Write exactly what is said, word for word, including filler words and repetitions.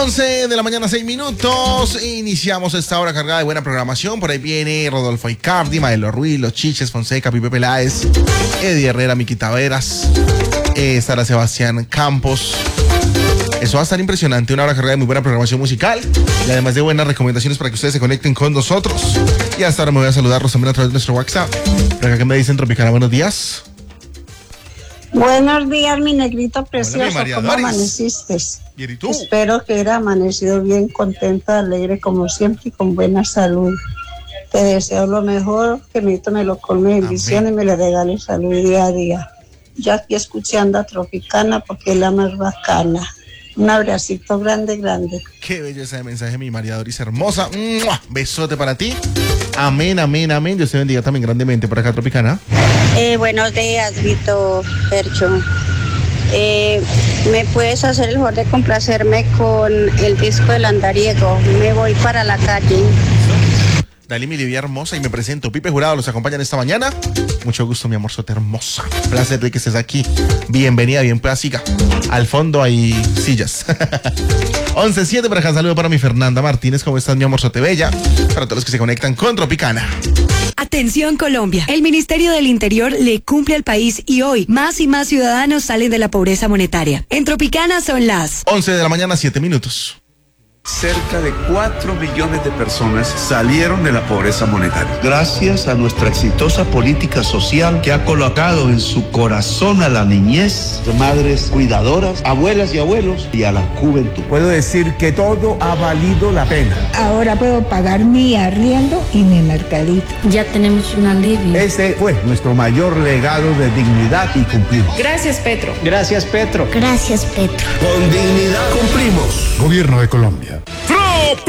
once de la mañana, seis minutos. Iniciamos esta hora cargada de buena programación. Por ahí viene Rodolfo Icardi, Maelo Ruiz, Los Chiches, Fonseca, Pipe Peláez, Eddie Herrera, Miki Taveras, eh, estará Sebastián Campos. Eso va a estar impresionante, una hora cargada de muy buena programación musical y además de buenas recomendaciones para que ustedes se conecten con nosotros. Y hasta ahora me voy a saludarlos también a través de nuestro WhatsApp. Por acá que me dicen Tropicana, buenos días. Buenos días, mi negrito precioso. Hola, mi ¿Cómo amaneciste? Bien, ¿y tú? Espero que hubiera amanecido bien, contenta, alegre como siempre y con buena salud. Te deseo lo mejor, que mi me lo colme de bendiciones y me le regale salud día a día. Yo aquí escuchando a Tropicana porque es la más bacana. Un abracito grande, grande. Qué bello ese mensaje, mi María Doris hermosa. ¡Mua! Besote para ti. Amén, amén, amén. Dios te bendiga también grandemente por acá, Tropicana. Eh, buenos días, Vito Percho. Eh, ¿Me puedes hacer el favor de complacerme con el disco del Andariego? Me voy para la calle. Dale, mi Livia hermosa, y me presento. Pipe Jurado los acompañan esta mañana. Mucho gusto, mi amorzote hermosa. Placer de que estés aquí. Bienvenida, bien siga. Al fondo hay sillas. once siete para acá. Saludo para mi Fernanda Martínez. ¿Cómo estás, mi amorzote bella? Para todos los que se conectan con Tropicana. Atención Colombia, el Ministerio del Interior le cumple al país y hoy más y más ciudadanos salen de la pobreza monetaria. En Tropicana son las once de la mañana, siete minutos. Cerca de cuatro millones de personas salieron de la pobreza monetaria. Gracias a nuestra exitosa política social que ha colocado en su corazón a la niñez, de madres cuidadoras, abuelas y abuelos y a la juventud. Puedo decir que todo ha valido la pena. Ahora puedo pagar mi arriendo y mi mercadito. Ya tenemos un alivio. Este fue nuestro mayor legado de dignidad y cumplimos. Gracias, Petro. Gracias, Petro. Gracias, Petro. Con dignidad cumplimos. Gobierno de Colombia. ¡Fruta!